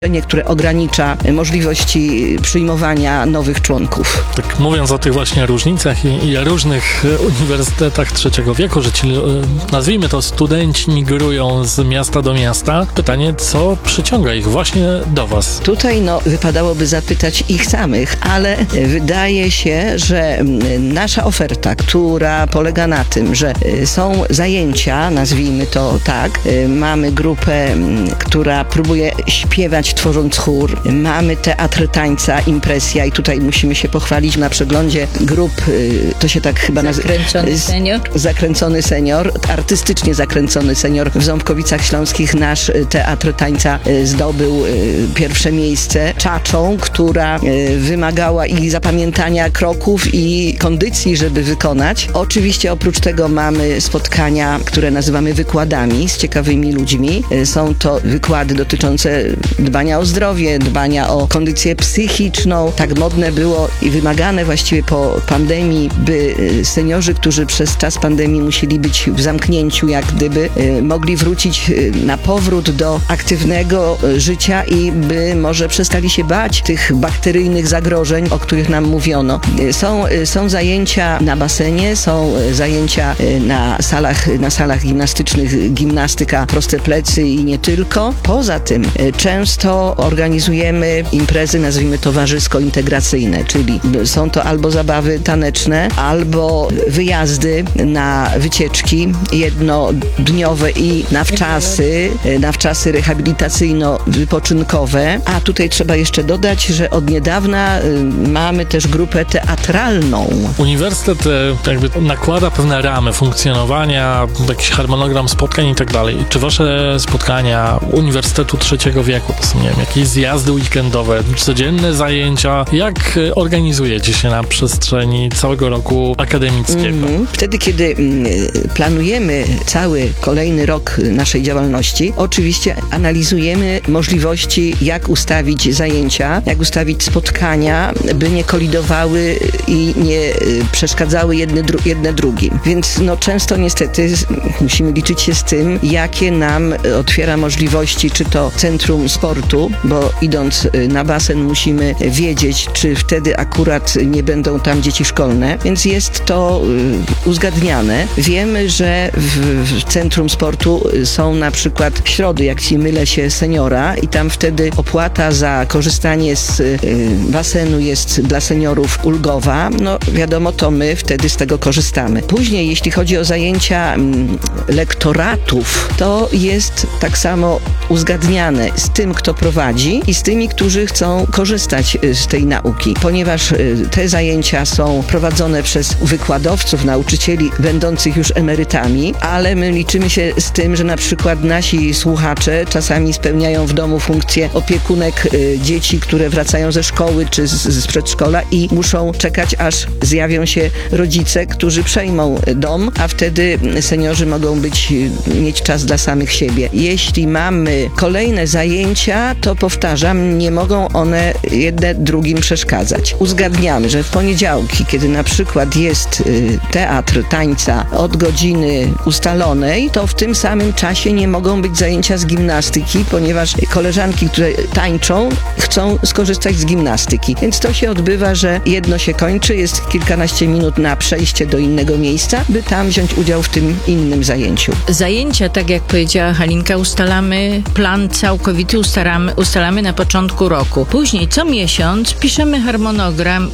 które ogranicza możliwości przyjmowania nowych członków. Tak mówiąc o tych właśnie różnicach i różnych uniwersytetach trzeciego wieku, że ci, nazwijmy to, studenci migrują z miasta do miasta, pytanie, co przyciąga ich właśnie do was? Tutaj wypadałoby zapytać ich samych, ale wydaje się, że nasza oferta, która polega na tym, że są zajęcia, nazwijmy to tak, mamy grupę, która próbuje śpiewać tworząc chór, mamy teatr tańca, impresja i tutaj musimy się pochwalić na przeglądzie grup, to się tak chyba nazywa. Zakręcony senior? Zakręcony senior, artystycznie zakręcony senior. W Ząbkowicach Śląskich nasz teatr tańca zdobył pierwsze miejsce czaczą, która wymagała i zapamiętania kroków i kondycji, żeby wykonać. Oczywiście oprócz tego mamy spotkania, które nazywamy wykładami z ciekawymi ludźmi. Są to wykłady dotyczące dbania o zdrowie, dbania o kondycję psychiczną. Tak modne było i wymagane właściwie po pandemii, by seniorzy, którzy przez czas pandemii musieli być w zamknięciu, jak gdyby, mogli wrócić na powrót do aktywnego życia i by może przestali się bać tych bakteryjnych zagrożeń, o których nam mówiono. Są zajęcia na basenie, są zajęcia na salach gimnastycznych, gimnastyka, proste plecy i nie tylko. Poza tym często organizujemy imprezy, nazwijmy towarzysko-integracyjne, czyli są to albo zabawy taneczne, albo wyjazdy na wycieczki jednodniowe i nawczasy rehabilitacyjno-wypoczynkowe. A tutaj trzeba jeszcze dodać, że od niedawna mamy też grupę teatralną. Uniwersytet jakby nakłada pewne ramy funkcjonowania, jakiś harmonogram spotkań i tak dalej. Czy wasze spotkania Uniwersytetu Trzeciego Wieku to są, nie wiem, jakieś zjazdy weekendowe, codzienne zajęcia? Jak organizujecie się na przestrzeni całego roku akademickiego? Wtedy, kiedy planujemy cały kolejny rok naszej działalności, oczywiście analizujemy możliwości, jak ustawić zajęcia, jak ustawić spotkania, by nie kolidowały i nie przeszkadzały jedne drugim. Więc często niestety musimy liczyć się z tym, jakie nam otwiera możliwości, czy to Centrum Sportu, bo idąc na basen musimy wiedzieć, czy wtedy akurat nie będą tam dzieci szkolne, więc jest to uzgadniane. Wiemy, że w Centrum Sportu są na przykład środy, jak się mylę się, seniora i tam wtedy opłata za korzystanie z basenu jest dla seniorów ulgowa. Wiadomo, to my wtedy z tego korzystamy. Później, jeśli chodzi o zajęcia lektoratów, to jest tak samo uzgadniane z tym, kto prowadzi i z tymi, którzy chcą korzystać z tej nauki. Ponieważ te zajęcia są prowadzone przez wykładowców, nauczycieli będących już emerytami, ale my liczymy się z tym, że na przykład nasi słuchacze czasami spełniają w domu funkcję opiekunek dzieci, które wracają ze szkoły czy z przedszkola i muszą czekać, aż zjawią się rodzice, którzy przejmą dom, a wtedy seniorzy mogą mieć czas dla samych siebie. Jeśli mamy kolejne zajęcia, to powtarzam, nie mogą one jedne drugim przeszkadzać. Uzgadniamy, że w poniedziałki, kiedy na przykład jest teatr tańca od godziny ustalonej, to w tym samym czasie nie mogą być zajęcia z gimnastyki, ponieważ koleżanki, które tańczą, chcą skorzystać z gimnastyki. Więc to się odbywa, że jedno się kończy, jest kilkanaście minut na przejście do innego miejsca, by tam wziąć udział w tym innym zajęciu. Zajęcia, tak jak powiedziała Halinka, ustalamy plan całkowity, ustalamy na początku roku. Później co miesiąc piszemy harmonogram